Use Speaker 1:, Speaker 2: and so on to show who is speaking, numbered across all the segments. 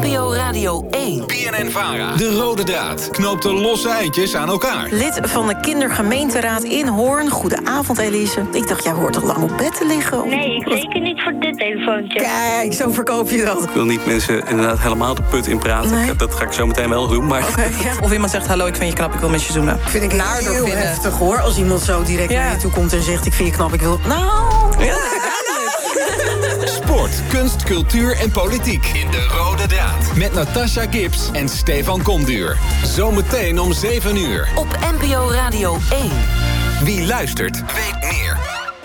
Speaker 1: NPO Radio 1.
Speaker 2: BNN-VARA. De rode draad knoopt de losse eindjes aan elkaar.
Speaker 3: Lid van de kindergemeenteraad in Hoorn. Goedenavond, Elise. Ik dacht, jij hoort toch lang op bed te liggen?
Speaker 4: Nee, zeker niet voor dit telefoontje.
Speaker 3: Kijk, zo verkoop je dat.
Speaker 5: Ik wil niet mensen inderdaad helemaal de put in praten.
Speaker 3: Nee.
Speaker 5: Dat ga ik zo meteen wel doen. Maar...
Speaker 3: Okay, ja.
Speaker 6: Of iemand zegt, hallo, ik vind je knap, ik wil met je zoenen.
Speaker 3: Vind ik
Speaker 6: Naarder
Speaker 3: heel
Speaker 6: vinden.
Speaker 3: heftig, hoor. Als iemand zo direct naar je toe komt en zegt, ik vind je knap, ik wil... Nou...
Speaker 6: Ja.
Speaker 2: Sport, kunst, cultuur en politiek. In de rode draad. Met Natasha Gibbs en Stefan Komduur. Zometeen om 7 uur.
Speaker 1: Op NPO Radio 1.
Speaker 2: Wie luistert, weet meer.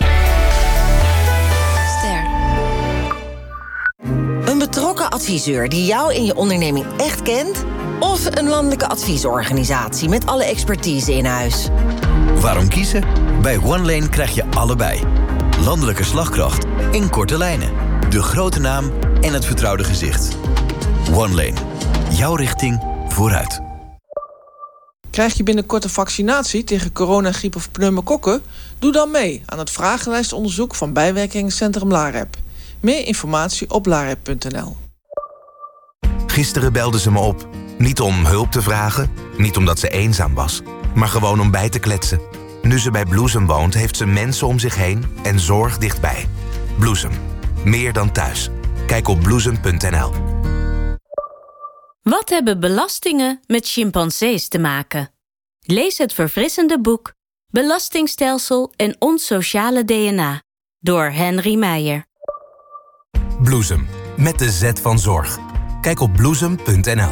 Speaker 7: Een betrokken adviseur die jou en je onderneming echt kent? Of een landelijke adviesorganisatie met alle expertise in huis?
Speaker 8: Waarom kiezen? Bij OneLane krijg je allebei. Landelijke slagkracht en korte lijnen. De grote naam en het vertrouwde gezicht. OneLane. Jouw richting vooruit.
Speaker 6: Krijg je binnenkort een vaccinatie tegen corona, griep of pneumokokken? Doe dan mee aan het vragenlijstonderzoek van bijwerkingencentrum LAREP. Meer informatie op larep.nl.
Speaker 9: Gisteren belde ze me op. Niet om hulp te vragen, niet omdat ze eenzaam was, maar gewoon om bij te kletsen. Nu ze bij Bloesem woont, heeft ze mensen om zich heen en zorg dichtbij. Bloesem. Meer dan thuis. Kijk op bloesem.nl.
Speaker 10: Wat hebben belastingen met chimpansees te maken? Lees het verfrissende boek Belastingstelsel en ons sociale DNA door Henry Meijer.
Speaker 9: Bloesem. Met de Z van zorg. Kijk op bloesem.nl.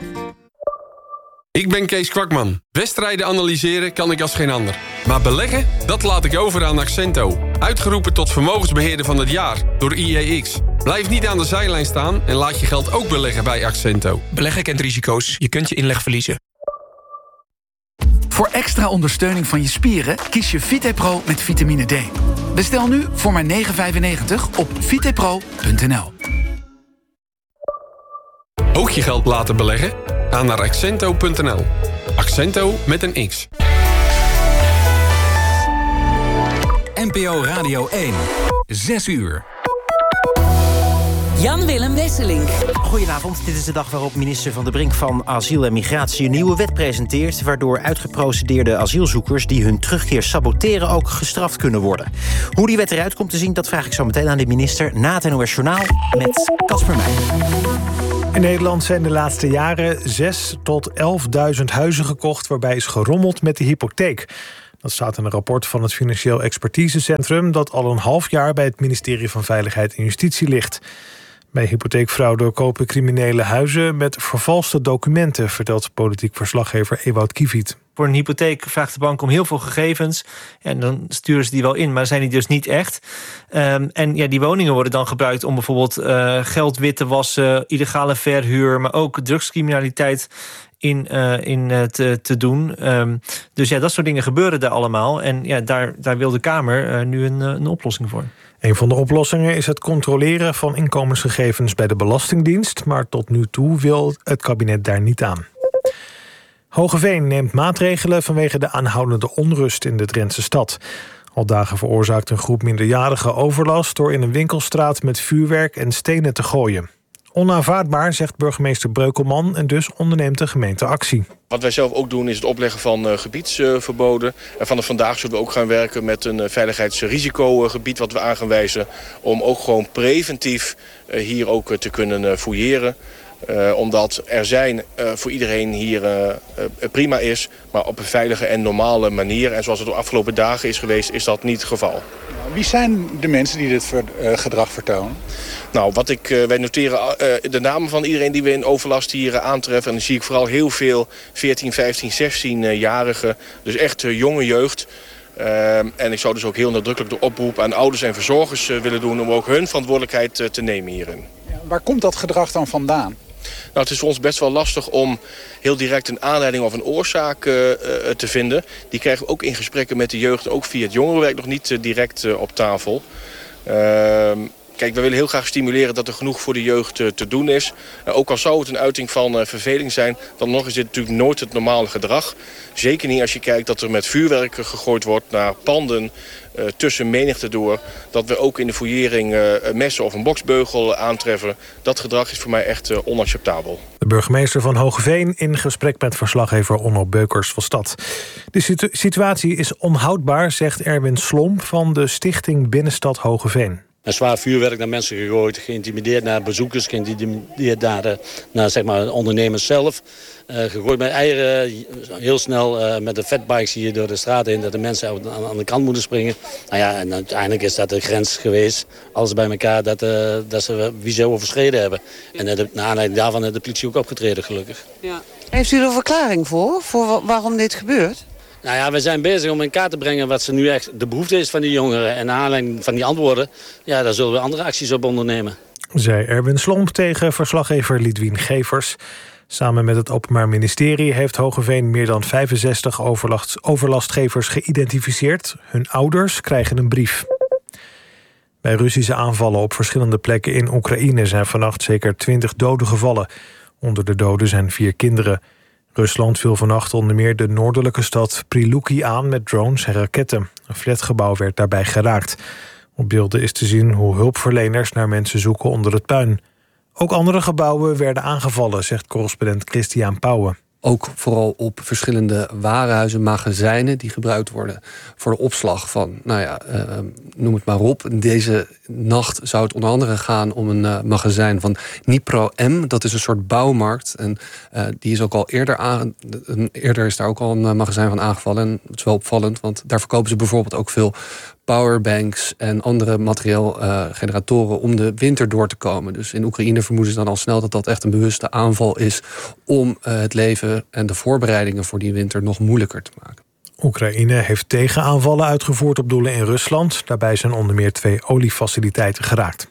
Speaker 11: Ik ben Kees Kwakman. Wedstrijden analyseren kan ik als geen ander. Maar beleggen, dat laat ik over aan Accento. Uitgeroepen tot vermogensbeheerder van het jaar door IEX. Blijf niet aan de zijlijn staan en laat je geld ook beleggen bij Accento.
Speaker 12: Beleggen kent risico's. Je kunt je inleg verliezen.
Speaker 13: Voor extra ondersteuning van je spieren kies je VitePro met vitamine D. Bestel nu voor maar €9,95 op vitepro.nl.
Speaker 11: Ook je geld laten beleggen? Ga naar Accento.nl. Accento met een X.
Speaker 2: NPO Radio 1. 6 uur.
Speaker 1: Jan-Willem Wesseling.
Speaker 14: Goedenavond, dit is de dag waarop minister Van der Brink van Asiel en Migratie een nieuwe wet presenteert, waardoor uitgeprocedeerde asielzoekers die hun terugkeer saboteren ook gestraft kunnen worden. Hoe die wet eruit komt te zien, dat vraag ik zo meteen aan de minister na het NOS Journaal met Casper Meijer.
Speaker 15: In Nederland zijn de laatste jaren 6.000 tot 11.000 huizen gekocht waarbij is gerommeld met de hypotheek. Dat staat in een rapport van het Financieel Expertisecentrum dat al een half jaar bij het ministerie van Veiligheid en Justitie ligt. Bij hypotheekfraude kopen criminelen huizen met vervalste documenten, vertelt politiek verslaggever Ewout Kieviet.
Speaker 16: Voor een hypotheek vraagt de bank om heel veel gegevens. En dan sturen ze die wel in, maar zijn die dus niet echt. En ja, die woningen worden dan gebruikt om bijvoorbeeld geld wit te wassen, illegale verhuur, maar ook drugscriminaliteit te doen. Dus ja, dat soort dingen gebeuren daar allemaal. En ja, daar wil de Kamer nu een oplossing voor.
Speaker 15: Een van de oplossingen is het controleren van inkomensgegevens bij de Belastingdienst, maar tot nu toe wil het kabinet daar niet aan. Hoogeveen neemt maatregelen vanwege de aanhoudende onrust in de Drentse stad. Al dagen veroorzaakt een groep minderjarigen overlast door in een winkelstraat met vuurwerk en stenen te gooien. Onaanvaardbaar, zegt burgemeester Breukelman, en dus onderneemt de gemeente actie.
Speaker 17: Wat wij zelf ook doen is het opleggen van gebiedsverboden. En vanaf vandaag zullen we ook gaan werken met een veiligheidsrisicogebied wat we aan gaan wijzen, om ook gewoon preventief hier ook te kunnen fouilleren. Omdat er zijn voor iedereen hier prima is, maar op een veilige en normale manier. En zoals het de afgelopen dagen is geweest, is dat niet het geval.
Speaker 18: Wie zijn de mensen die dit gedrag vertonen?
Speaker 17: Nou, wij noteren de namen van iedereen die we in overlast hier aantreffen. En dan zie ik vooral heel veel 14, 15, 16-jarigen. Dus echt jonge jeugd. En ik zou dus ook heel nadrukkelijk de oproep aan ouders en verzorgers willen doen om ook hun verantwoordelijkheid te nemen hierin.
Speaker 18: Ja, waar komt dat gedrag dan vandaan?
Speaker 17: Nou, het is voor ons best wel lastig om heel direct een aanleiding of een oorzaak te vinden. Die krijgen we ook in gesprekken met de jeugd, ook via het jongerenwerk nog niet direct op tafel. Kijk, we willen heel graag stimuleren dat er genoeg voor de jeugd te doen is. Ook al zou het een uiting van verveling zijn, dan nog is dit natuurlijk nooit het normale gedrag. Zeker niet als je kijkt dat er met vuurwerk gegooid wordt naar panden tussen menigte door. Dat we ook in de fouillering messen of een boksbeugel aantreffen. Dat gedrag is voor mij echt onacceptabel.
Speaker 15: De burgemeester van Hoogeveen in gesprek met verslaggever Onno Beukers van Stad. De situatie is onhoudbaar, zegt Erwin Slomp van de stichting Binnenstad Hoogeveen.
Speaker 19: Een zwaar vuurwerk naar mensen gegooid, geïntimideerd naar bezoekers, geïntimideerd naar zeg maar, ondernemers zelf. Gegooid met eieren, heel snel met de fatbikes hier door de straat heen, dat de mensen aan de kant moeten springen. Nou ja, en uiteindelijk is dat de grens geweest, alles bij elkaar, dat ze wie ze overschreden hebben. En naar aanleiding daarvan heeft de politie ook opgetreden, gelukkig.
Speaker 20: Ja. Heeft u er een verklaring voor waarom dit gebeurt?
Speaker 19: Nou ja, we zijn bezig om in kaart te brengen wat ze nu echt de behoefte is van die jongeren. En naar aanleiding van die antwoorden, ja, daar zullen we andere acties op ondernemen.
Speaker 15: Zei Erwin Slomp tegen verslaggever Lidwien Gevers. Samen met het Openbaar Ministerie heeft Hoogeveen meer dan 65 overlastgevers geïdentificeerd. Hun ouders krijgen een brief. Bij Russische aanvallen op verschillende plekken in Oekraïne zijn vannacht zeker 20 doden gevallen. Onder de doden zijn 4 kinderen. Rusland viel vannacht onder meer de noordelijke stad Prilupki aan met drones en raketten. Een flatgebouw werd daarbij geraakt. Op beelden is te zien hoe hulpverleners naar mensen zoeken onder het puin. Ook andere gebouwen werden aangevallen, zegt correspondent Christian Pauwen.
Speaker 21: Ook vooral op verschillende warenhuizen, magazijnen die gebruikt worden voor de opslag van, noem het maar op. Deze nacht zou het onder andere gaan om een magazijn van Dnipro M. Dat is een soort bouwmarkt en die is ook al eerder is daar ook al een magazijn van aangevallen. En het is wel opvallend, want daar verkopen ze bijvoorbeeld ook veel powerbanks en andere materiaalgeneratoren om de winter door te komen. Dus in Oekraïne vermoeden ze dan al snel dat dat echt een bewuste aanval is om het leven en de voorbereidingen voor die winter nog moeilijker te maken.
Speaker 15: Oekraïne heeft tegenaanvallen uitgevoerd op doelen in Rusland. Daarbij zijn onder meer 2 oliefaciliteiten geraakt.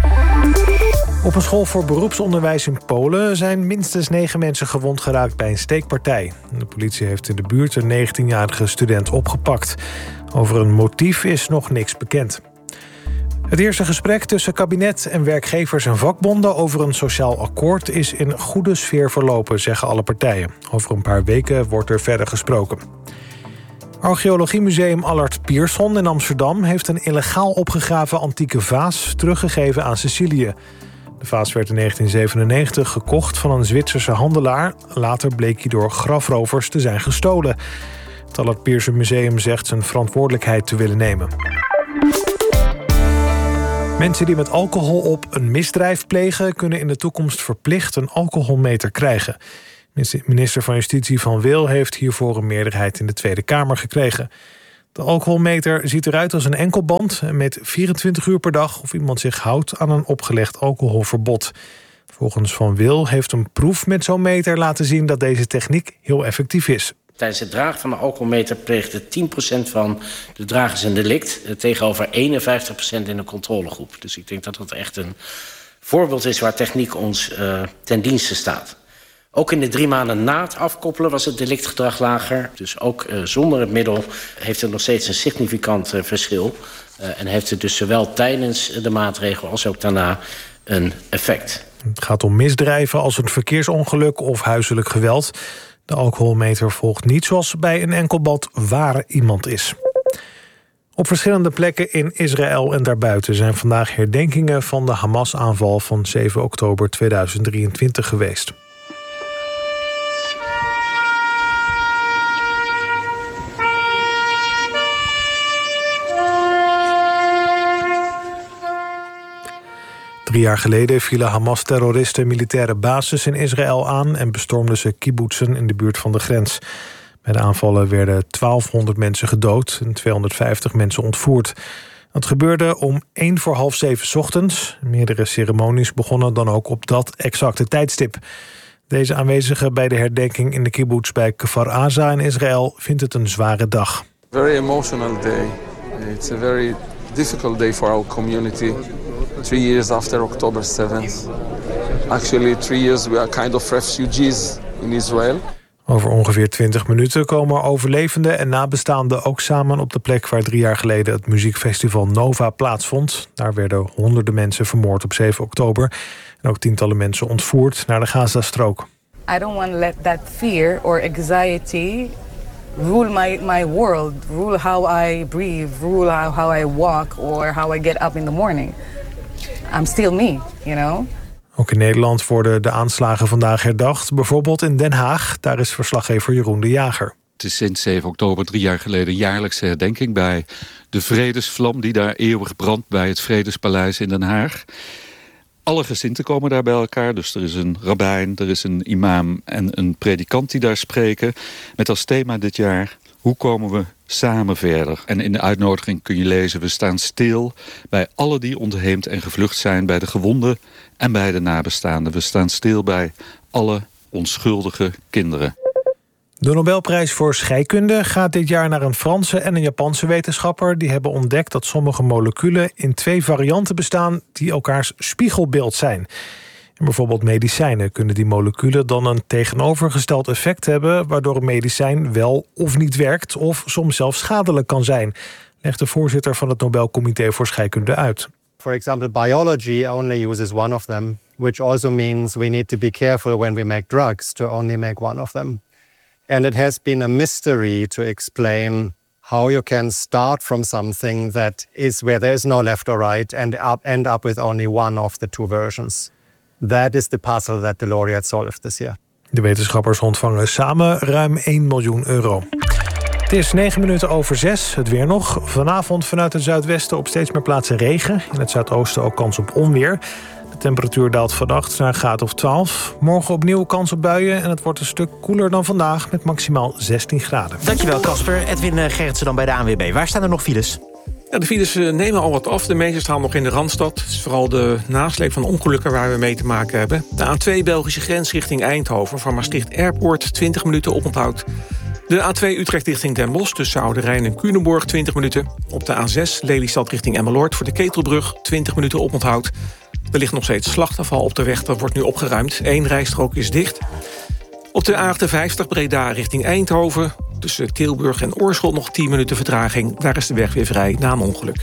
Speaker 15: Op een school voor beroepsonderwijs in Polen zijn minstens 9 mensen gewond geraakt bij een steekpartij. De politie heeft in de buurt een 19-jarige student opgepakt. Over een motief is nog niks bekend. Het eerste gesprek tussen kabinet en werkgevers en vakbonden over een sociaal akkoord is in goede sfeer verlopen, zeggen alle partijen. Over een paar weken wordt er verder gesproken. Archeologiemuseum Allard Pierson in Amsterdam heeft een illegaal opgegraven antieke vaas teruggegeven aan Sicilië. De vaas werd in 1997 gekocht van een Zwitserse handelaar. Later bleek hij door grafrovers te zijn gestolen. Het Allard Pierson Museum zegt zijn verantwoordelijkheid te willen nemen. Mensen die met alcohol op een misdrijf plegen kunnen in de toekomst verplicht een alcoholmeter krijgen. Minister van Justitie Van Wil heeft hiervoor een meerderheid in de Tweede Kamer gekregen. De alcoholmeter ziet eruit als een enkelband en meet 24 uur per dag of iemand zich houdt aan een opgelegd alcoholverbod. Volgens Van Wil heeft een proef met zo'n meter laten zien dat deze techniek heel effectief is.
Speaker 22: Tijdens het dragen van de alcoholmeter pleegde 10% van de dragers een delict, tegenover 51% in de controlegroep. Dus ik denk dat dat echt een voorbeeld is waar techniek ons ten dienste staat. Ook in de 3 maanden na het afkoppelen was het delictgedrag lager. Dus ook zonder het middel heeft het nog steeds een significant verschil. En heeft het dus zowel tijdens de maatregel als ook daarna een effect.
Speaker 15: Het gaat om misdrijven als een verkeersongeluk of huiselijk geweld. De alcoholmeter volgt niet zoals bij een enkelband waar iemand is. Op verschillende plekken in Israël en daarbuiten zijn vandaag herdenkingen van de Hamas-aanval van 7 oktober 2023 geweest. Drie jaar geleden vielen Hamas-terroristen militaire bases in Israël aan en bestormden ze kibbutzen in de buurt van de grens. Bij de aanvallen werden 1200 mensen gedood en 250 mensen ontvoerd. Dat gebeurde om 6:45 ochtends. Meerdere ceremonies begonnen dan ook op dat exacte tijdstip. Deze aanwezigen bij de herdenking in de kibbutz bij Kfar Aza in Israël vindt het een zware dag.
Speaker 23: Very emotional day. It's a very difficult day for our community. 3 years after October 7th. Actually 3 years we are kind of refugees in Israel.
Speaker 15: Over ongeveer 20 minuten komen overlevenden en nabestaanden ook samen op de plek waar 3 jaar geleden het muziekfestival Nova plaatsvond. Daar werden honderden mensen vermoord op 7 oktober en ook tientallen mensen ontvoerd naar de Gazastrook.
Speaker 3: I don't want to let that fear or anxiety rule my world, rule how I breathe, rule how I walk or how I get up in the morning. I'm still me, you know.
Speaker 15: Ook in Nederland worden de aanslagen vandaag herdacht. Bijvoorbeeld in Den Haag. Daar is verslaggever Jeroen de Jager.
Speaker 4: Het is sinds 7 oktober 3 jaar geleden jaarlijkse herdenking bij de vredesvlam die daar eeuwig brandt bij het Vredespaleis in Den Haag. Alle gezindten komen daar bij elkaar. Dus er is een rabbijn, er is een imam en een predikant die daar spreken. Met als thema dit jaar: hoe komen we samen verder? En in de uitnodiging kun je lezen: we staan stil bij alle die ontheemd en gevlucht zijn, bij de gewonden en bij de nabestaanden. We staan stil bij alle onschuldige kinderen.
Speaker 15: De Nobelprijs voor scheikunde gaat dit jaar naar een Franse en een Japanse wetenschapper. Die hebben ontdekt dat sommige moleculen in 2 varianten bestaan die elkaars spiegelbeeld zijn. In bijvoorbeeld medicijnen kunnen die moleculen dan een tegenovergesteld effect hebben, waardoor een medicijn wel of niet werkt of soms zelfs schadelijk kan zijn, legt de voorzitter van het Nobelcomité voor scheikunde uit.
Speaker 5: For example, biology only uses one of them, which also means we need to be careful when we make drugs to only make one of them. And it has been a mystery to explain how you can start from something that is where there is no left or right and end up with only one of the 2 versions. That is the puzzle that the laureates solved this year.
Speaker 15: De wetenschappers ontvangen samen ruim 1 miljoen euro. Het is 9 minuten over 6, het weer nog. Vanavond vanuit het zuidwesten op steeds meer plaatsen regen. In het zuidoosten ook kans op onweer. De temperatuur daalt vannacht naar een graad of 12. Morgen opnieuw kans op buien en het wordt een stuk koeler dan vandaag met maximaal 16 graden.
Speaker 14: Dankjewel Casper. Edwin Gerritsen dan bij de ANWB. Waar staan er nog files?
Speaker 12: Ja, de files nemen al wat af. De meeste staan nog in de Randstad. Het is vooral de nasleep van ongelukken waar we mee te maken hebben. De A2 Belgische grens richting Eindhoven. Van Maastricht Airport 20 minuten oponthoud. De A2 Utrecht richting Den Bosch tussen Oude Rijn en Culemborg 20 minuten. Op de A6 Lelystad richting Emmeloord voor de Ketelbrug 20 minuten oponthoud. Er ligt nog steeds slachtafval op de weg, dat wordt nu opgeruimd. 1 rijstrook is dicht. Op de A58 Breda richting Eindhoven. Tussen Tilburg en Oorschot nog 10 minuten vertraging. Daar is de weg weer vrij na een ongeluk.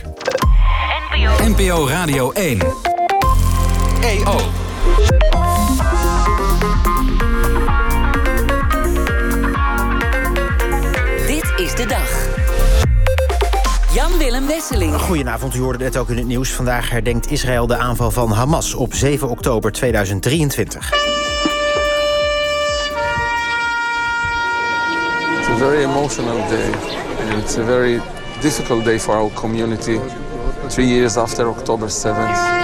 Speaker 2: NPO Radio 1. EO.
Speaker 1: Dit is de dag. Jan-Willem Wesseling.
Speaker 14: Goedenavond, u hoorde het ook in het nieuws. Vandaag herdenkt Israël de aanval van Hamas op 7 oktober 2023.
Speaker 23: It's a very emotional day. And it's a very difficult day for our community. 3 years after October 7th.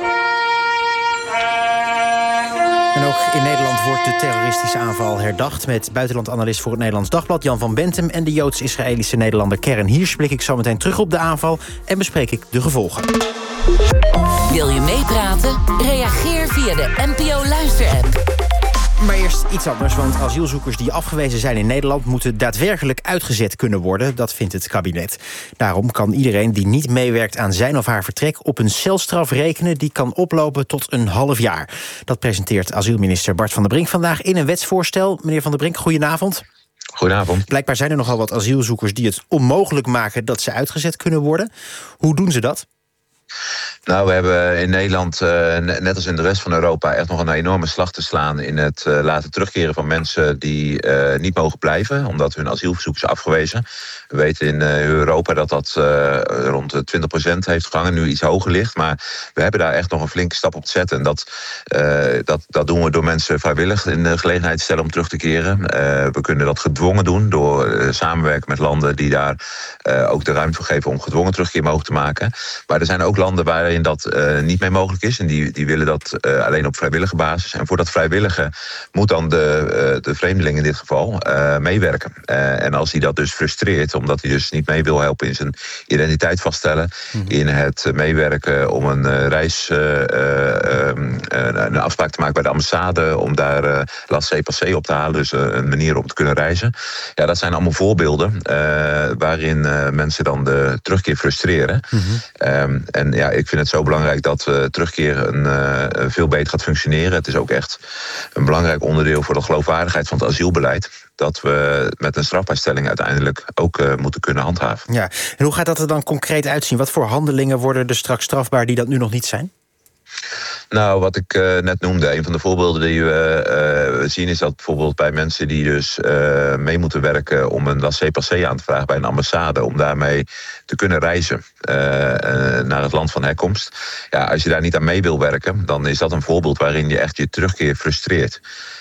Speaker 14: En ook in Nederland wordt de terroristische aanval herdacht. Met buitenlandanalist voor het Nederlands Dagblad Jan van Bentem en de Joods-Israëlische Nederlander Keren Hirsch blik ik zo meteen terug op de aanval en bespreek ik de gevolgen.
Speaker 1: Wil je meepraten? Reageer via de NPO Luister-app.
Speaker 14: Maar eerst iets anders, want asielzoekers die afgewezen zijn in Nederland moeten daadwerkelijk uitgezet kunnen worden. Dat vindt het kabinet. Daarom kan iedereen die niet meewerkt aan zijn of haar vertrek op een celstraf rekenen die kan oplopen tot een half jaar. Dat presenteert asielminister Bart van der Brink vandaag in een wetsvoorstel. Meneer Van der Brink, goedenavond.
Speaker 24: Goedenavond.
Speaker 14: Blijkbaar zijn er nogal wat asielzoekers die het onmogelijk maken dat ze uitgezet kunnen worden. Hoe doen ze dat?
Speaker 24: Nou, we hebben in Nederland, net als in de rest van Europa, echt nog een enorme slag te slaan in het laten terugkeren van mensen die niet mogen blijven, omdat hun asielverzoek is afgewezen. We weten in Europa dat dat rond de 20% heeft gehangen, nu iets hoger ligt. Maar we hebben daar echt nog een flinke stap op te zetten. En dat doen we door mensen vrijwillig in de gelegenheid te stellen om terug te keren. We kunnen dat gedwongen doen door samenwerken met landen die daar ook de ruimte voor geven om gedwongen terugkeer mogelijk te maken. Maar er zijn ook landen waarin dat niet meer mogelijk is. En die willen dat alleen op vrijwillige basis. En voor dat vrijwillige moet dan de vreemdeling in dit geval meewerken. En als hij dat dus frustreert, omdat hij dus niet mee wil helpen in zijn identiteit vaststellen, in het meewerken om een reis, een afspraak te maken bij de ambassade, om daar laissez-passer op te halen, dus een manier om te kunnen reizen. Ja, dat zijn allemaal voorbeelden waarin mensen dan de terugkeer frustreren. En ja, ik vind het zo belangrijk dat terugkeer veel beter gaat functioneren. Het is ook echt een belangrijk onderdeel voor de geloofwaardigheid van het asielbeleid. dat we met een strafbaarstelling uiteindelijk ook moeten kunnen handhaven.
Speaker 14: Ja. En hoe gaat dat er dan concreet uitzien? Wat voor handelingen worden er straks strafbaar die dat nu nog niet zijn?
Speaker 24: Nou, wat ik net noemde, een van de voorbeelden die we zien is dat bijvoorbeeld bij mensen die dus mee moeten werken om een laissez-passer aan te vragen bij een ambassade, om daarmee te kunnen reizen naar het land van herkomst. Ja, als je daar niet aan mee wil werken, dan is dat een voorbeeld waarin je echt je terugkeer frustreert.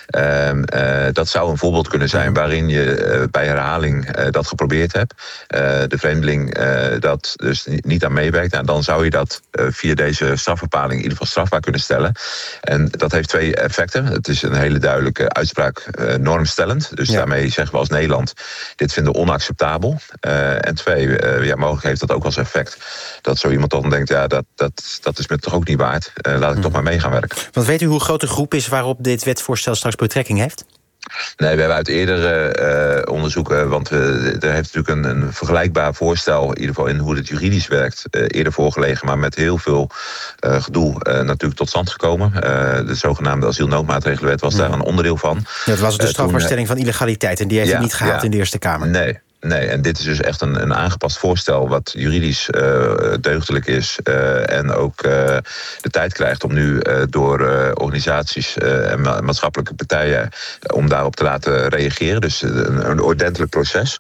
Speaker 24: Dat zou een voorbeeld kunnen zijn waarin je bij herhaling dat geprobeerd hebt. De vreemdeling dat dus niet aan meewerkt. Nou, dan zou je dat via deze strafbepaling in ieder geval strafbaar kunnen stellen. En dat heeft 2 effecten. Het is een hele duidelijke uitspraak normstellend. Dus daarmee zeggen we als Nederland, dit vinden we onacceptabel. En 2, mogelijk heeft dat ook als effect dat zo iemand dan denkt, ja, dat is me toch ook niet waard. Laat ik toch maar mee gaan werken.
Speaker 14: Want weet u hoe groot de groep is waarop dit wetsvoorstel straks betrekking heeft?
Speaker 24: Nee, we hebben uit eerdere onderzoeken, want er heeft natuurlijk een vergelijkbaar voorstel, in ieder geval in hoe het juridisch werkt, eerder voorgelegen, maar met heel veel gedoe natuurlijk tot stand gekomen. De zogenaamde asielnoodmaatregelenwet was daar een onderdeel van.
Speaker 14: Dat was de strafbaarstelling van illegaliteit en die heeft het niet gehaald in de Eerste Kamer.
Speaker 24: Nee, en dit is dus echt een aangepast voorstel wat juridisch deugdelijk is en ook de tijd krijgt om nu door organisaties en maatschappelijke partijen om daarop te laten reageren. Dus een ordentelijk proces.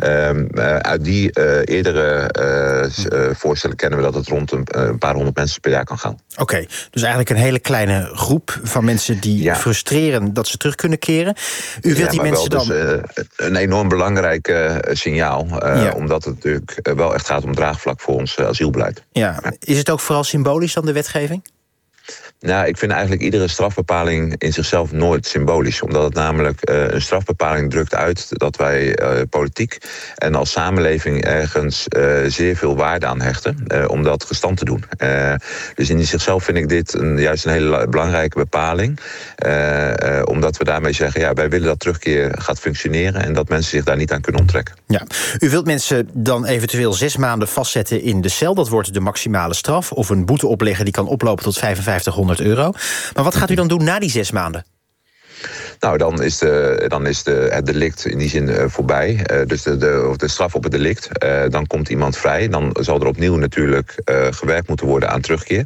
Speaker 24: Uit die eerdere voorstellen kennen we dat het rond een paar honderd mensen per jaar kan gaan.
Speaker 14: Oké, dus eigenlijk een hele kleine groep van mensen die frustreren dat ze terug kunnen keren. U wilt die mensen dan...
Speaker 24: Dus, een enorm belangrijk signaal, omdat het natuurlijk wel echt gaat om draagvlak voor ons asielbeleid.
Speaker 14: Ja. Is het ook vooral symbolisch dan, de wetgeving?
Speaker 24: Nou, ik vind eigenlijk iedere strafbepaling in zichzelf nooit symbolisch. Omdat het namelijk een strafbepaling drukt uit dat wij politiek en als samenleving ergens zeer veel waarde aan hechten om dat gestand te doen. Dus in zichzelf vind ik dit juist een hele belangrijke bepaling. Omdat we daarmee zeggen, ja, wij willen dat terugkeer gaat functioneren en dat mensen zich daar niet aan kunnen onttrekken.
Speaker 14: Ja. U wilt mensen dan eventueel 6 maanden vastzetten in de cel. Dat wordt de maximale straf. Of een boete opleggen die kan oplopen tot €5500. Maar wat gaat u dan doen na die 6 maanden?
Speaker 24: Nou, dan is het delict in die zin voorbij. Dus de straf op het delict. Dan komt iemand vrij. Dan zal er opnieuw natuurlijk gewerkt moeten worden aan terugkeer.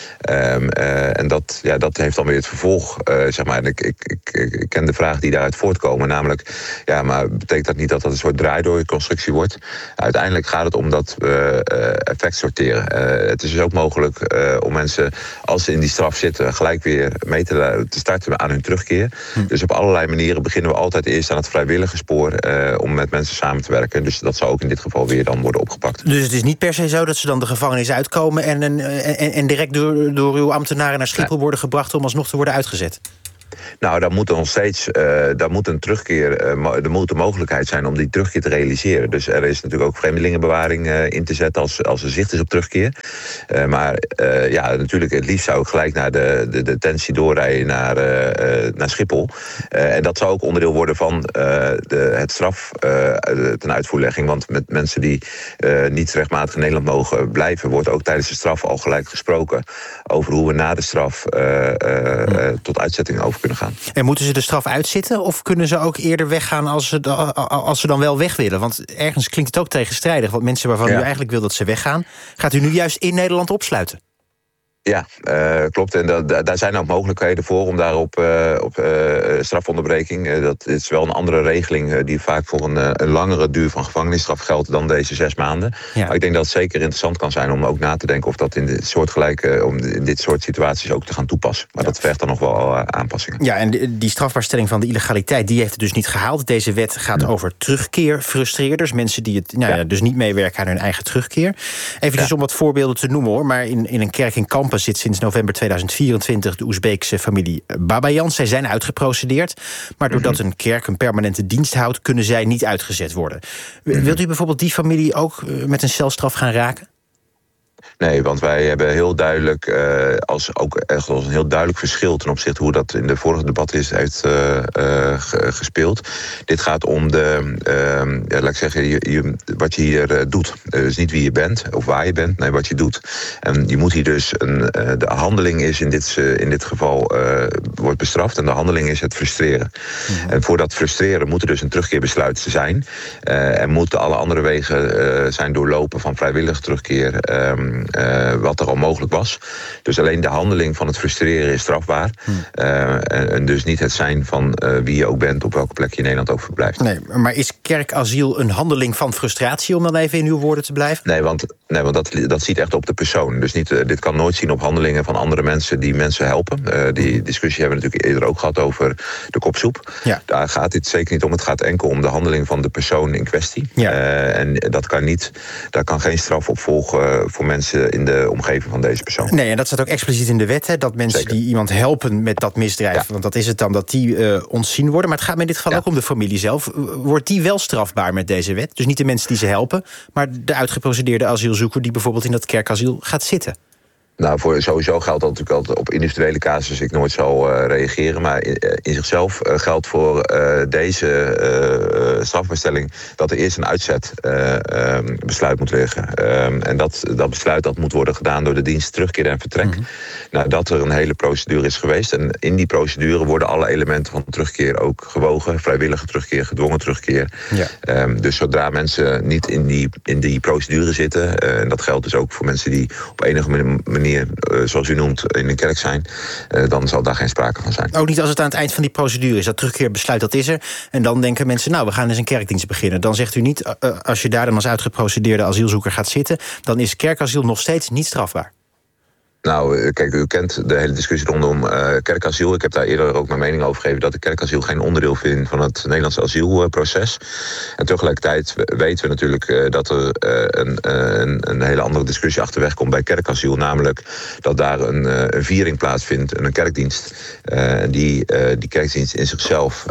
Speaker 24: En dat heeft dan weer het vervolg, zeg maar. En ik ken de vragen die daaruit voortkomen. Namelijk, ja, maar betekent dat niet dat dat een soort draaidoorconstructie wordt? Uiteindelijk gaat het om dat we effect sorteren. Het is dus ook mogelijk om mensen, als ze in die straf zitten, gelijk weer mee te starten aan hun terugkeer. Dus op allerlei manieren beginnen we altijd eerst aan het vrijwillige spoor om met mensen samen te werken. Dus dat zal ook in dit geval weer dan worden opgepakt.
Speaker 14: Dus het is niet per se zo dat ze dan de gevangenis uitkomen en direct door uw ambtenaren naar Schiphol worden gebracht om alsnog te worden uitgezet?
Speaker 24: Nou, daar moet nog steeds moet een terugkeer, er moet de mogelijkheid zijn om die terugkeer te realiseren. Dus er is natuurlijk ook vreemdelingenbewaring in te zetten als er zicht is op terugkeer. Maar natuurlijk, het liefst zou ik gelijk naar de detentie doorrijden naar Schiphol. En dat zou ook onderdeel worden van het straf ten uitvoerlegging. Want met mensen die niet rechtmatig in Nederland mogen blijven, wordt ook tijdens de straf al gelijk gesproken over hoe we na de straf tot uitzetting over kunnen gaan.
Speaker 14: En moeten ze de straf uitzitten of kunnen ze ook eerder weggaan als ze dan wel weg willen? Want ergens klinkt het ook tegenstrijdig. Want mensen waarvan u eigenlijk wil dat ze weggaan, gaat u nu juist in Nederland opsluiten?
Speaker 24: Ja, klopt. En daar zijn ook mogelijkheden voor om daarop strafonderbreking. Dat is wel een andere regeling die vaak voor een langere duur van gevangenisstraf geldt dan deze 6 maanden. Ja. Maar ik denk dat het zeker interessant kan zijn om ook na te denken of dat in dit soort situaties ook te gaan toepassen. Maar dat vergt dan nog wel aanpassingen. Ja,
Speaker 14: en die strafbaarstelling van de illegaliteit, die heeft het dus niet gehaald. Deze wet gaat over terugkeerfrustreerders. Mensen die het dus niet meewerken aan hun eigen terugkeer. Even om wat voorbeelden te noemen hoor. Maar in een kerk in Kampen zit sinds november 2024 de Oezbeekse familie Babayan. Zij zijn uitgeprocedeerd, maar doordat een kerk een permanente dienst houdt, kunnen zij niet uitgezet worden. Wilt u bijvoorbeeld die familie ook met een celstraf gaan raken?
Speaker 24: Nee, want wij hebben heel duidelijk, als een heel duidelijk verschil ten opzichte hoe dat in de vorige debat heeft gespeeld. Dit gaat om laat ik zeggen, wat je hier doet. Dus niet wie je bent of waar je bent, nee, wat je doet. En je moet hier dus de handeling is in dit geval wordt bestraft. En de handeling is het frustreren. En voor dat frustreren moet er dus een terugkeerbesluit zijn. En moeten alle andere wegen zijn doorlopen van vrijwillige terugkeer, wat er al mogelijk was. Dus alleen de handeling van het frustreren is strafbaar. En dus niet het zijn van wie je ook bent, op welke plek je in Nederland ook verblijft.
Speaker 14: Nee, maar is kerkasiel een handeling van frustratie, om dan even in uw woorden te blijven?
Speaker 24: Nee, want dat ziet echt op de persoon. Dus dit kan nooit zien op handelingen van andere mensen die mensen helpen. Die discussie hebben we natuurlijk eerder ook gehad over de kopsoep. Ja. Daar gaat dit zeker niet om. Het gaat enkel om de handeling van de persoon in kwestie. Ja. En daar kan geen straf op volgen voor mensen in de omgeving van deze persoon.
Speaker 14: Nee, en dat staat ook expliciet in de wet, hè, dat mensen die iemand helpen met dat misdrijf, want dat is het dan, dat die ontzien worden. Maar het gaat me in dit geval ook om de familie zelf. Wordt die wel strafbaar met deze wet? Dus niet de mensen die ze helpen, maar de uitgeprocedeerde asielzoeker die bijvoorbeeld in dat kerkasiel gaat zitten.
Speaker 24: Nou, sowieso geldt dat natuurlijk altijd op individuele casus ik nooit zal reageren. Maar in zichzelf geldt voor deze strafbestelling dat er eerst een uitzetbesluit moet liggen. En dat besluit dat moet worden gedaan door de dienst terugkeer en vertrek. Nadat er een hele procedure is geweest. En in die procedure worden alle elementen van terugkeer ook gewogen. Vrijwillige terugkeer, gedwongen terugkeer. Ja. Dus zodra mensen niet in die procedure zitten, en dat geldt dus ook voor mensen die op enige manier, zoals u noemt, in een kerk zijn, dan zal daar geen sprake van zijn.
Speaker 14: Ook niet als het aan het eind van die procedure is. Dat terugkeerbesluit, dat is er. En dan denken mensen, nou, we gaan eens een kerkdienst beginnen. Dan zegt u niet, als je daar dan als uitgeprocedeerde asielzoeker gaat zitten, dan is kerkasiel nog steeds niet strafbaar.
Speaker 24: Nou, kijk, u kent de hele discussie rondom kerkasiel. Ik heb daar eerder ook mijn mening over gegeven dat ik kerkasiel geen onderdeel vind van het Nederlandse asielproces. En tegelijkertijd weten we natuurlijk dat er een hele andere discussie achterweg komt bij kerkasiel. Namelijk dat daar een viering plaatsvindt, een kerkdienst. En die kerkdienst in zichzelf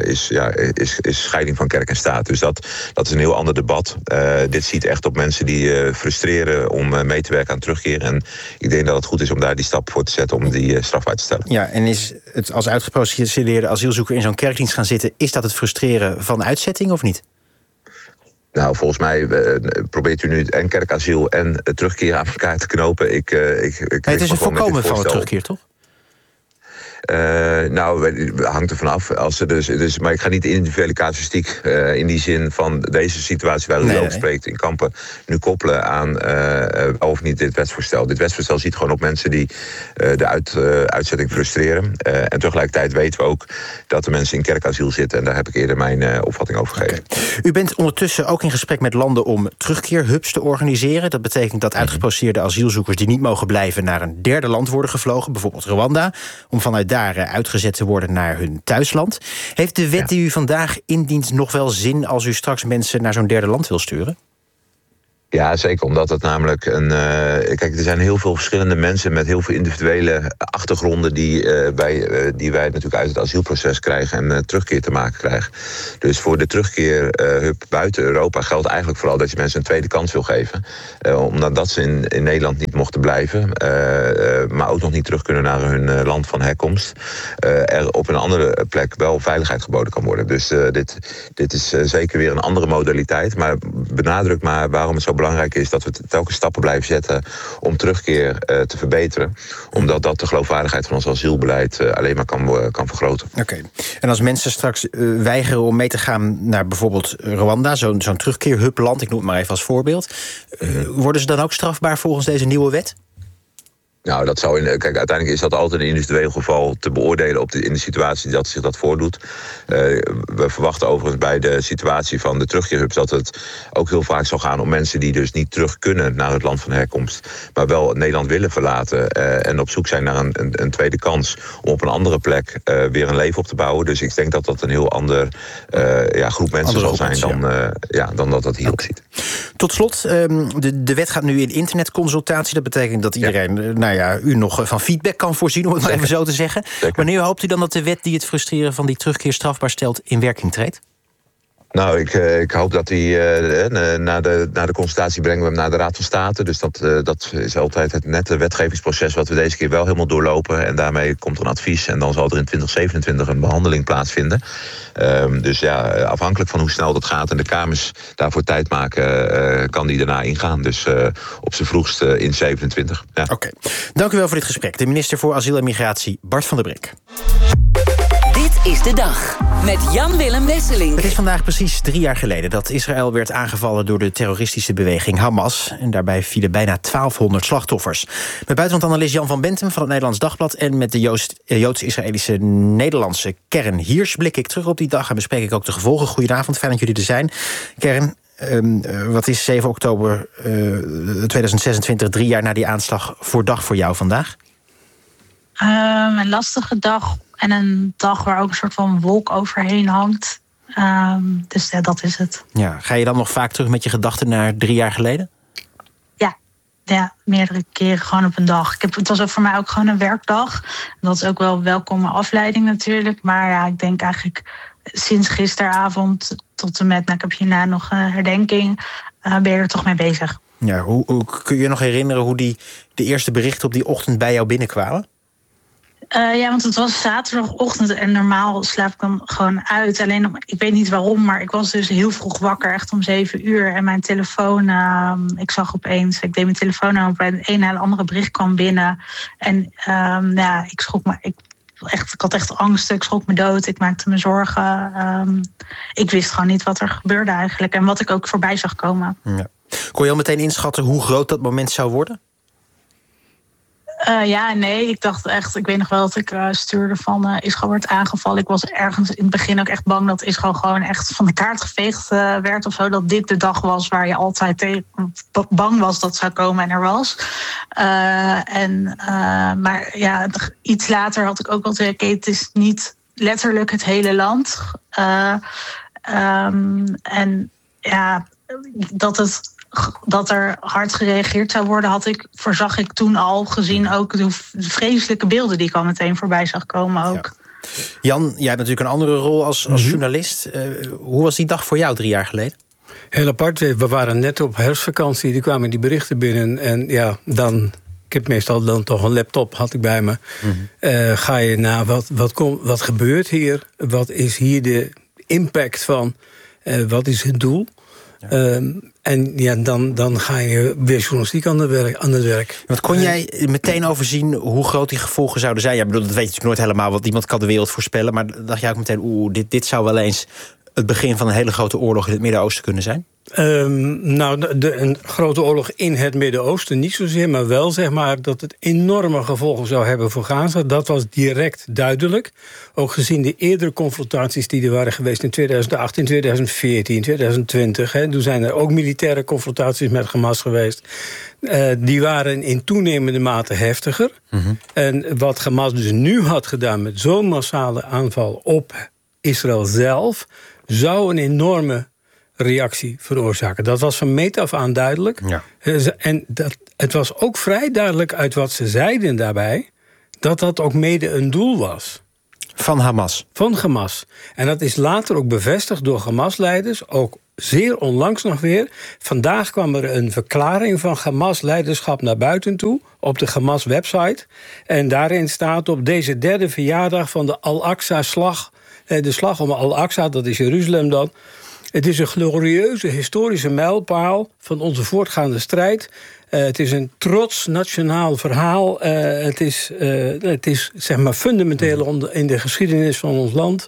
Speaker 24: is scheiding van kerk en staat. Dus dat is een heel ander debat. Dit ziet echt op mensen die frustreren om mee te werken aan terugkeer. En ik denk dat het goed is om daar die stap voor te zetten om die straf uit te stellen.
Speaker 14: Ja, en is het als uitgeprocedeerde asielzoeker in zo'n kerkdienst gaan zitten, is dat het frustreren van uitzetting of niet?
Speaker 24: Nou, volgens mij probeert u nu en kerkasiel en terugkeer aan elkaar te knopen.
Speaker 14: Het is een voorkomen van het terugkeer, toch?
Speaker 24: Nou, hangt er vanaf. Maar ik ga niet de individuele casuïstiek in die zin van deze situatie waar u over spreekt in Kampen nu koppelen aan of niet dit wetsvoorstel. Dit wetsvoorstel ziet gewoon op mensen die de uitzetting frustreren. En tegelijkertijd weten we ook dat er mensen in kerkasiel zitten. En daar heb ik eerder mijn opvatting over gegeven.
Speaker 14: Okay. U bent ondertussen ook in gesprek met landen om terugkeerhubs te organiseren. Dat betekent dat uitgeprocedeerde asielzoekers die niet mogen blijven naar een derde land worden gevlogen, bijvoorbeeld Rwanda, om vanuit daar uitgezet te worden naar hun thuisland. Heeft de wet die u vandaag indient nog wel zin als u straks mensen naar zo'n derde land wil sturen?
Speaker 24: Ja, zeker. Omdat het namelijk kijk, er zijn heel veel verschillende mensen met heel veel individuele achtergronden die wij natuurlijk uit het asielproces krijgen en terugkeer te maken krijgen. Dus voor de terugkeerhub buiten Europa geldt eigenlijk vooral dat je mensen een tweede kans wil geven. Omdat ze in Nederland niet mochten blijven, maar ook nog niet terug kunnen naar hun land van herkomst, er op een andere plek wel veiligheid geboden kan worden. Dus dit is zeker weer een andere modaliteit. Maar benadruk maar waarom het zo belangrijk is dat we telkens stappen blijven zetten om terugkeer te verbeteren. Omdat dat de geloofwaardigheid van ons asielbeleid alleen maar kan vergroten.
Speaker 14: Oké. En als mensen straks weigeren om mee te gaan naar bijvoorbeeld Rwanda, zo'n terugkeerhubland, ik noem het maar even als voorbeeld, worden ze dan ook strafbaar volgens deze nieuwe wet?
Speaker 24: Nou, kijk, uiteindelijk is dat altijd een individueel geval te beoordelen in de situatie dat zich dat voordoet. We verwachten overigens bij de situatie van de terugkeerhubs dat het ook heel vaak zal gaan om mensen die dus niet terug kunnen naar het land van herkomst, maar wel Nederland willen verlaten en op zoek zijn naar een tweede kans om op een andere plek weer een leven op te bouwen. Dus ik denk dat dat een heel ander groep mensen zal zijn dan dat hierop ziet.
Speaker 14: Tot slot, de wet gaat nu in internetconsultatie. Dat betekent dat iedereen u nog van feedback kan voorzien, om het maar even zo te zeggen. Zeker. Wanneer hoopt u dan dat de wet die het frustreren van die terugkeer strafbaar stelt in werking treedt?
Speaker 24: Nou, ik hoop dat hij na de consultatie brengen we hem naar de Raad van State. Dus dat is altijd het nette wetgevingsproces wat we deze keer wel helemaal doorlopen. En daarmee komt er een advies en dan zal er in 2027 een behandeling plaatsvinden. Dus ja, afhankelijk van hoe snel dat gaat en de Kamers daarvoor tijd maken, kan die daarna ingaan. Dus op z'n vroegst in 27. Ja.
Speaker 14: Oké. Dank u wel voor dit gesprek. De minister voor Asiel en Migratie, Bart van der Brink.
Speaker 1: Dit is de dag met Jan-Willem Wesseling.
Speaker 14: Het is vandaag precies 3 jaar geleden dat Israël werd aangevallen door de terroristische beweging Hamas. En daarbij vielen bijna 1200 slachtoffers. Met buitenlandanalist Jan van Bentem van het Nederlands Dagblad en met de Joods-Israëlische Nederlandse Kern Hirsch blik ik terug op die dag en bespreek ik ook de gevolgen. Goedenavond, fijn dat jullie er zijn. Kern, wat is 7 oktober 2026, 3 jaar na die aanslag, voor dag voor jou vandaag?
Speaker 6: Een lastige dag en een dag waar ook een soort van wolk overheen hangt. Dus ja, dat is het.
Speaker 14: Ja, ga je dan nog vaak terug met je gedachten naar 3 jaar geleden?
Speaker 6: Ja, meerdere keren gewoon op een dag. Het was ook voor mij ook gewoon een werkdag. Dat is ook wel een welkome afleiding natuurlijk. Maar ja, ik denk eigenlijk sinds gisteravond tot en met... ik heb hierna nog een herdenking, ben je er toch mee bezig.
Speaker 14: Ja, hoe kun je je nog herinneren hoe de eerste berichten op die ochtend bij jou binnenkwamen?
Speaker 6: Ja, want het was zaterdagochtend en normaal slaap ik dan gewoon uit. Alleen, ik weet niet waarom, maar ik was dus heel vroeg wakker, echt om 7 uur. En mijn telefoon, ik zag opeens, ik deed mijn telefoon open en een na een andere bericht kwam binnen. En ik schrok me, ik had echt angst, ik schrok me dood, ik maakte me zorgen. Ik wist gewoon niet wat er gebeurde eigenlijk en wat ik ook voorbij zag komen.
Speaker 14: Ja. Kon je al meteen inschatten hoe groot dat moment zou worden?
Speaker 6: Ik dacht echt, ik weet nog wel dat ik stuurde van Israël wordt aangevallen. Ik was ergens in het begin ook echt bang dat Israël gewoon echt van de kaart geveegd werd of zo. Dat dit de dag was waar je altijd bang was dat zou komen en er was. Maar ja, iets later had ik ook wel gezegd, het is niet letterlijk het hele land. En ja, dat er hard gereageerd zou worden, voorzag ik toen al, gezien ook de vreselijke beelden die ik al meteen voorbij zag komen ook.
Speaker 14: Ja. Jan, jij hebt natuurlijk een andere rol als journalist. Hoe was die dag voor jou 3 jaar geleden?
Speaker 7: Heel apart. We waren net op herfstvakantie. Er kwamen die berichten binnen. En ja, dan... Ik heb meestal dan toch een laptop, had ik bij me. Ga je naar wat gebeurt hier? Wat is hier de impact van? Wat is het doel? Ja. En ja, dan ga je weer journalistiek aan het werk.
Speaker 14: Want kon jij meteen overzien hoe groot die gevolgen zouden zijn? Ja, bedoel, dat weet je natuurlijk nooit helemaal, want niemand kan de wereld voorspellen. Maar dacht jij ook meteen, dit zou wel eens het begin van een hele grote oorlog in het Midden-Oosten kunnen zijn?
Speaker 7: Een grote oorlog in het Midden-Oosten niet zozeer, maar wel zeg maar dat het enorme gevolgen zou hebben voor Gaza. Dat was direct duidelijk. Ook gezien de eerdere confrontaties die er waren geweest in 2008, in 2014, 2020. Toen zijn er ook militaire confrontaties met Hamas geweest. Die waren in toenemende mate heftiger. En wat Hamas dus nu had gedaan met zo'n massale aanval op Israël zelf, zou een enorme reactie veroorzaken. Dat was van meet af aan duidelijk. Ja. En het was ook vrij duidelijk uit wat ze zeiden daarbij, dat ook mede een doel was.
Speaker 14: Van Hamas?
Speaker 7: Van Hamas. En dat is later ook bevestigd door Hamas-leiders, ook zeer onlangs nog weer. Vandaag kwam er een verklaring van Hamas-leiderschap naar buiten toe, op de Hamas-website. En daarin staat op deze 3e verjaardag van de Al-Aqsa-slag, de slag om Al-Aqsa, dat is Jeruzalem dan. Het is een glorieuze historische mijlpaal van onze voortgaande strijd. Het is een trots nationaal verhaal. Het is zeg maar fundamenteel in de geschiedenis van ons land.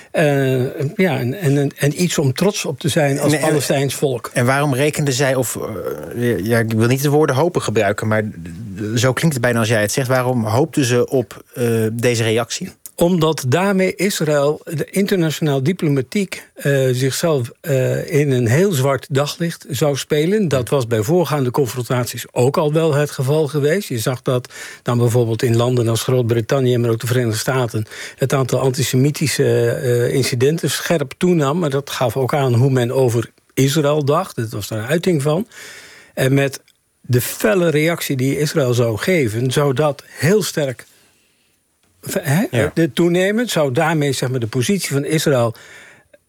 Speaker 7: En iets om trots op te zijn als Palestijns volk.
Speaker 14: En waarom rekenden zij, ik wil niet de woorden hopen gebruiken, maar zo klinkt het bijna als jij het zegt. Waarom hoopten ze op deze reactie?
Speaker 7: Omdat daarmee Israël, de internationaal diplomatiek, zichzelf in een heel zwart daglicht zou spelen. Dat was bij voorgaande confrontaties ook al wel het geval geweest. Je zag dat dan bijvoorbeeld in landen als Groot-Brittannië, maar ook de Verenigde Staten, het aantal antisemitische incidenten scherp toenam. Maar dat gaf ook aan hoe men over Israël dacht. Dat was daar een uiting van. En met de felle reactie die Israël zou geven, zou dat heel sterk toenemen, zou daarmee zeg maar, de positie van Israël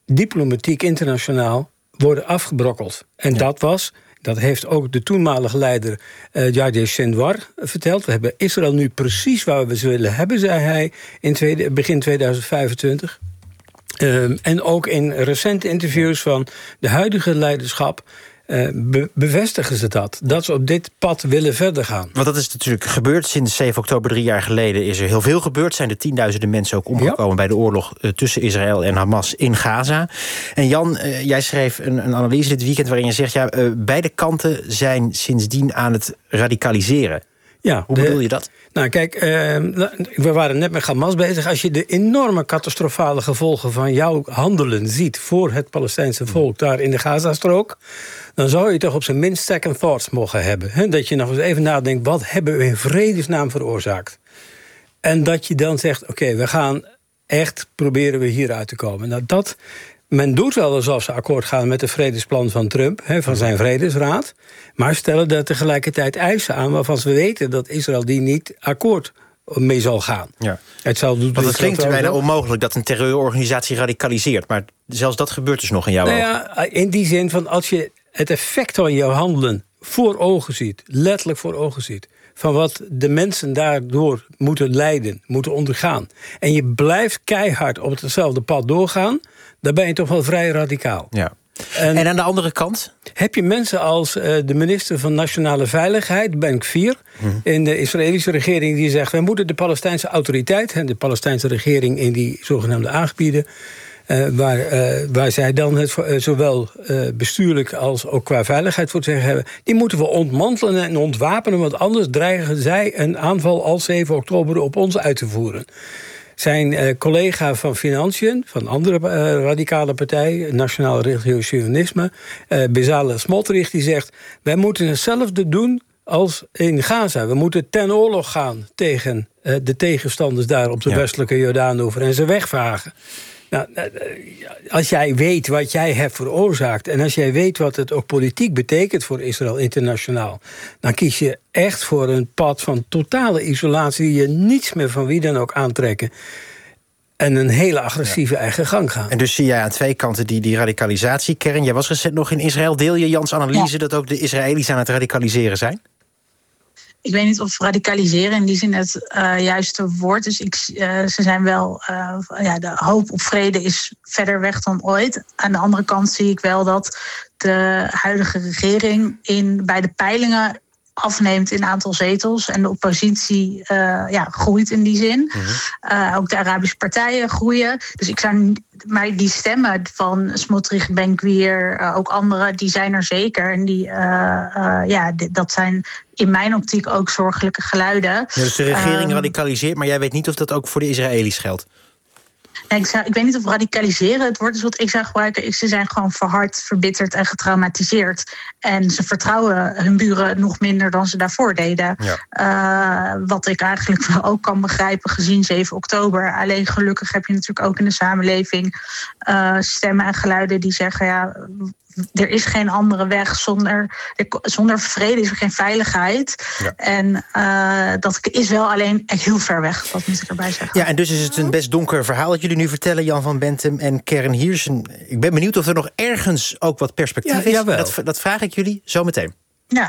Speaker 7: diplomatiek internationaal worden afgebrokkeld. En dat heeft ook de toenmalige leider Yahya Sinwar verteld. We hebben Israël nu precies waar we ze willen hebben, zei hij in begin 2025. En ook in recente interviews van de huidige leiderschap bevestigen ze dat ze op dit pad willen verder gaan.
Speaker 14: Want dat is natuurlijk gebeurd. Sinds 7 oktober 3 jaar geleden is er heel veel gebeurd. Zijn er tienduizenden mensen ook omgekomen bij de oorlog tussen Israël en Hamas in Gaza. En Jan, jij schreef een analyse dit weekend waarin je zegt, beide kanten zijn sindsdien aan het radicaliseren. Ja, hoe bedoel je dat?
Speaker 7: Nou, kijk, we waren net met Hamas bezig. Als je de enorme catastrofale gevolgen van jouw handelen ziet voor het Palestijnse volk daar in de Gazastrook, dan zou je toch op zijn minst second thoughts mogen hebben. Hè? Dat je nog eens even nadenkt, wat hebben we in vredesnaam veroorzaakt? En dat je dan zegt, oké, we gaan echt proberen we hieruit te komen. Nou, men doet wel alsof ze akkoord gaan met het vredesplan van Trump, van zijn vredesraad, maar stellen daar tegelijkertijd eisen aan waarvan ze weten dat Israël die niet akkoord mee zal gaan.
Speaker 14: Ja. Want het klinkt bijna onmogelijk dat een terreurorganisatie radicaliseert, maar zelfs dat gebeurt dus nog in jouw ogen.
Speaker 7: In die zin van als je het effect van jouw handelen voor ogen ziet, letterlijk voor ogen ziet, van wat de mensen daardoor moeten lijden, moeten ondergaan, en je blijft keihard op hetzelfde pad doorgaan, dan ben je toch wel vrij radicaal.
Speaker 14: Ja. En aan de andere kant?
Speaker 7: Heb je mensen als de minister van Nationale Veiligheid, Ben-Gvir, in de Israëlische regering, die zegt, wij moeten de Palestijnse autoriteit en de Palestijnse regering in die zogenaamde aangebieden, waar zij dan het zowel bestuurlijk als ook qua veiligheid voor te zeggen hebben, die moeten we ontmantelen en ontwapenen, want anders dreigen zij een aanval als 7 oktober op ons uit te voeren. Zijn collega van Financiën, van andere radicale partij, Nationaal Religieus Zionisme, Bezalel Smotrich, die zegt, wij moeten hetzelfde doen als in Gaza. We moeten ten oorlog gaan tegen de tegenstanders daar op de westelijke Jordaanoever en ze wegvagen. Nou, als jij weet wat jij hebt veroorzaakt en als jij weet wat het ook politiek betekent voor Israël internationaal, dan kies je echt voor een pad van totale isolatie, die je niets meer van wie dan ook aantrekken en een hele agressieve eigen gang gaan.
Speaker 14: En dus zie jij aan twee kanten die radicalisatie. Kern, jij was recent nog in Israël. Deel je Jans analyse dat ook de Israëli's aan het radicaliseren zijn?
Speaker 6: Ik weet niet of radicaliseren in die zin het juiste woord is. Ze zijn wel, de hoop op vrede is verder weg dan ooit. Aan de andere kant zie ik wel dat de huidige regering bij de peilingen afneemt in aantal zetels. En de oppositie groeit in die zin. Ook de Arabische partijen groeien. Dus maar die stemmen van Smotrich, Ben-Gvir, ook anderen, die zijn er zeker. En dat zijn in mijn optiek ook zorgelijke geluiden.
Speaker 14: Ja, dus de regering radicaliseert, maar jij weet niet of dat ook voor de Israëli's geldt?
Speaker 6: Ik weet niet of radicaliseren het woord is wat ik zou gebruiken. Ze zijn gewoon verhard, verbitterd en getraumatiseerd. En ze vertrouwen hun buren nog minder dan ze daarvoor deden. Ja. Wat ik eigenlijk wel ook kan begrijpen gezien 7 oktober. Alleen gelukkig heb je natuurlijk ook in de samenleving stemmen en geluiden die zeggen, er is geen andere weg. Zonder vrede is er geen veiligheid. Ja. En dat is wel alleen echt heel ver weg, dat moet ik erbij zeggen.
Speaker 14: Ja, en dus is het een best donker verhaal dat jullie nu vertellen, Jan van Bentem en Kern Hiersen. Ik ben benieuwd of er nog ergens ook wat perspectief is. Dat vraag ik jullie zo meteen.
Speaker 6: Ja.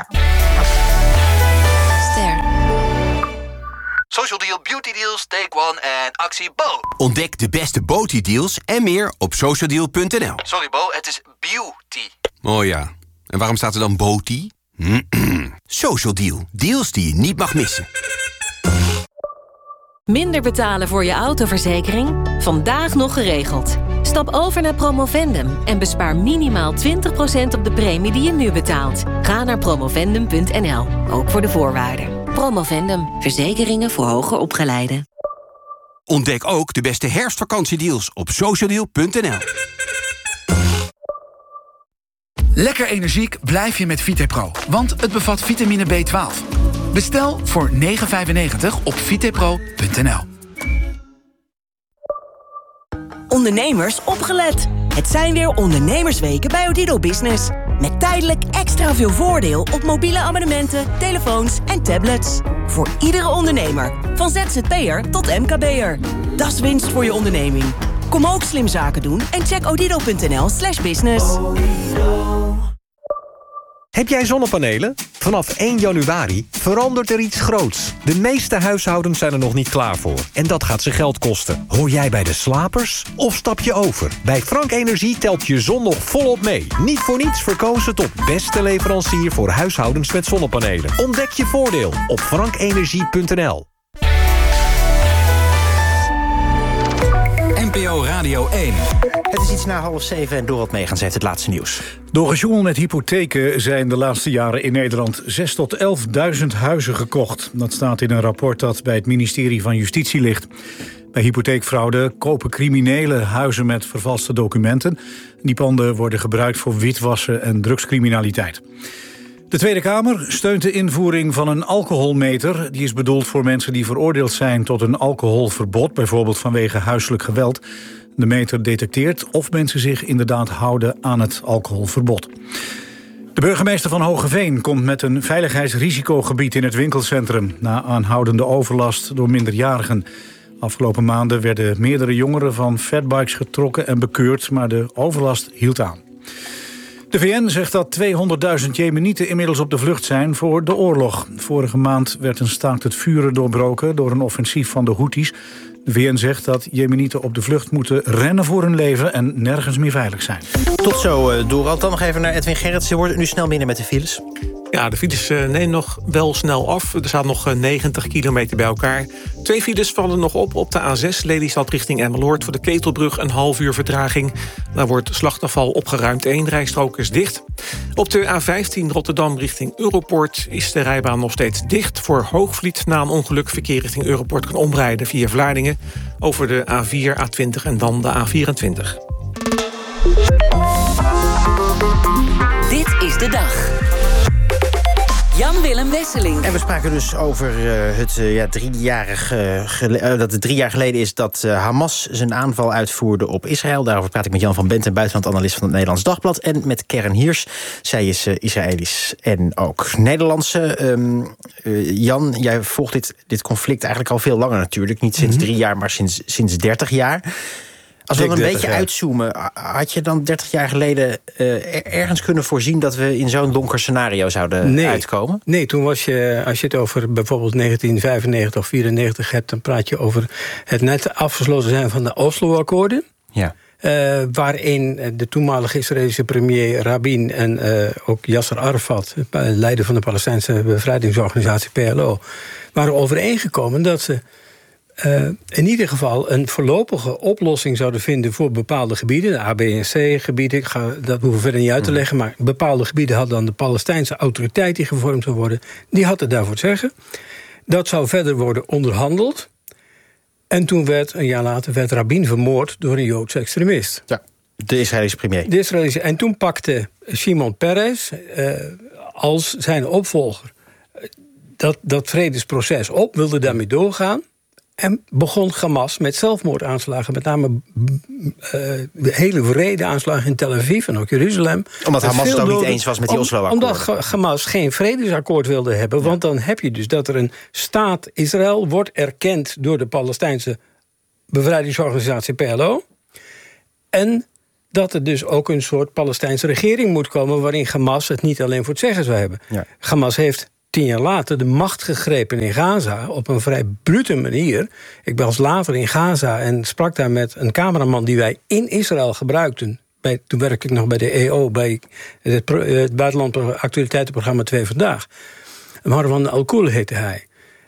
Speaker 8: Social Deal, Beauty Deals, Take One en actie Bo. Ontdek de beste beauty deals en meer op socialdeal.nl. Sorry Bo, het is beauty. Oh ja, en waarom staat er dan beauty? Social Deal, deals die je niet mag missen.
Speaker 9: Minder betalen voor je autoverzekering? Vandaag nog geregeld. Stap over naar Promovendum en bespaar minimaal 20% op de premie die je nu betaalt. Ga naar promovendum.nl, ook voor de voorwaarden. Promovendum, verzekeringen voor hoger opgeleiden.
Speaker 8: Ontdek ook de beste herfstvakantiedeals op socialdeal.nl.
Speaker 10: Lekker energiek blijf je met Vitepro, want het bevat vitamine B12. Bestel voor €9,95 op vitepro.nl.
Speaker 13: Ondernemers opgelet. Het zijn weer ondernemersweken bij Odido Business. Met tijdelijk extra veel voordeel op mobiele abonnementen, telefoons en tablets. Voor iedere ondernemer, van ZZP'er tot MKB'er. Dat is winst voor je onderneming. Kom ook slim zaken doen en check odido.nl/business.
Speaker 11: Heb jij zonnepanelen? Vanaf 1 januari verandert er iets groots. De meeste huishoudens zijn er nog niet klaar voor. En dat gaat ze geld kosten. Hoor jij bij de slapers of stap je over? Bij Frank Energie telt je zon nog volop mee. Niet voor niets verkozen tot beste leverancier voor huishoudens met zonnepanelen. Ontdek je voordeel op frankenergie.nl.
Speaker 2: NPO Radio 1.
Speaker 14: Het is iets na 6:30 en Dorot Meegens heeft het laatste nieuws.
Speaker 16: Door gesjoemel met hypotheken zijn de laatste jaren in Nederland 6.000 tot 11.000 huizen gekocht. Dat staat in een rapport dat bij het ministerie van Justitie ligt. Bij hypotheekfraude kopen criminelen huizen met vervalste documenten. Die panden worden gebruikt voor witwassen en drugscriminaliteit. De Tweede Kamer steunt de invoering van een alcoholmeter. Die is bedoeld voor mensen die veroordeeld zijn tot een alcoholverbod, bijvoorbeeld vanwege huiselijk geweld. De meter detecteert of mensen zich inderdaad houden aan het alcoholverbod. De burgemeester van Hoogeveen komt met een veiligheidsrisicogebied in het winkelcentrum na aanhoudende overlast door minderjarigen. Afgelopen maanden werden meerdere jongeren van fatbikes getrokken en bekeurd, maar de overlast hield aan. De VN zegt dat 200.000 Jemenieten inmiddels op de vlucht zijn voor de oorlog. Vorige maand werd een staakt het vuren doorbroken door een offensief van de Houthis. De VN zegt dat Jemenieten op de vlucht moeten rennen voor hun leven en nergens meer veilig zijn.
Speaker 14: Tot zo, Dorot. Dan nog even naar Edwin Gerritsen. Wordt het nu snel binnen met de files?
Speaker 12: Ja, de files nemen nog wel snel af. Er staat nog 90 kilometer bij elkaar. 2 files vallen nog op de A6 Lelystad richting Emmeloord. Voor de Ketelbrug een half uur vertraging. Daar wordt slachtafval opgeruimd. 1 rijstrook is dicht. Op de A15 Rotterdam richting Europoort is de rijbaan nog steeds dicht. Voor Hoogvliet na een ongeluk verkeer richting Europoort kan omrijden via Vlaardingen. Over de A4, A20 en dan de A24.
Speaker 1: Dit is de dag. Jan-Willem Wesseling.
Speaker 14: En we spraken dus over dat het 3 jaar geleden is dat Hamas zijn aanval uitvoerde op Israël. Daarover praat ik met Jan van Benten, buitenlandanalist van het Nederlands Dagblad. En met Karen Hiers. Zij is Israëlisch en ook Nederlandse. Jan, jij volgt dit conflict eigenlijk al veel langer natuurlijk. Niet sinds 3 jaar, maar sinds 30 jaar. Als we dan een beetje uitzoomen, had je dan 30 jaar geleden ergens kunnen voorzien dat we in zo'n donker scenario zouden uitkomen?
Speaker 7: Nee, toen was je, als je het over bijvoorbeeld 1995 of 94 hebt, dan praat je over het net afgesloten zijn van de Oslo-akkoorden.
Speaker 14: Ja.
Speaker 7: Waarin de toenmalige Israëlische premier Rabin en ook Yasser Arafat, leider van de Palestijnse bevrijdingsorganisatie PLO, waren overeengekomen dat ze in ieder geval een voorlopige oplossing zouden vinden voor bepaalde gebieden. De A, B en C gebieden, dat hoeven we verder niet uit te leggen, maar bepaalde gebieden had dan de Palestijnse autoriteit die gevormd zou worden. Die had het daarvoor te zeggen. Dat zou verder worden onderhandeld. En toen een jaar later, Rabin vermoord door een Joodse extremist.
Speaker 14: Ja, de Israëlische premier.
Speaker 7: De Israëlische. En toen pakte Shimon Peres als zijn opvolger dat vredesproces op, wilde daarmee doorgaan. En begon Hamas met zelfmoordaanslagen. Met name hele wrede aanslagen in Tel Aviv en ook Jeruzalem.
Speaker 14: Omdat Hamas het ook niet eens was met die Oslo-akkoorden.
Speaker 7: Omdat Hamas geen vredesakkoord wilde hebben. Want dan heb je dus dat er een staat Israël wordt erkend door de Palestijnse bevrijdingsorganisatie PLO. En dat er dus ook een soort Palestijnse regering moet komen waarin Hamas het niet alleen voor het zeggen zou hebben. Ja. Hamas heeft 10 jaar later de macht gegrepen in Gaza op een vrij brute manier. Ik was later in Gaza en sprak daar met een cameraman die wij in Israël gebruikten. Toen werkte ik nog bij de EO, bij het buitenlandse actualiteitenprogramma 2 Vandaag. Marwan Al-Kul heette hij.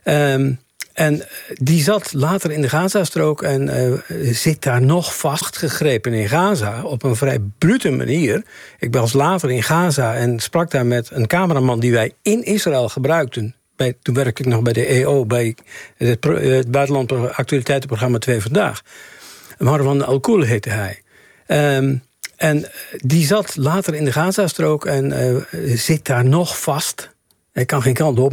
Speaker 7: En die zat later in de Gazastrook en zit daar nog vastgegrepen in Gaza op een vrij brute manier. Ik was later in Gaza en sprak daar met een cameraman die wij in Israël gebruikten. Toen werkte ik nog bij de EO, bij het buitenlandse actualiteitenprogramma 2 Vandaag. Marwan Al-Kul heette hij. En die zat later in de Gazastrook en zit daar nog vast. Hij kan geen kant op.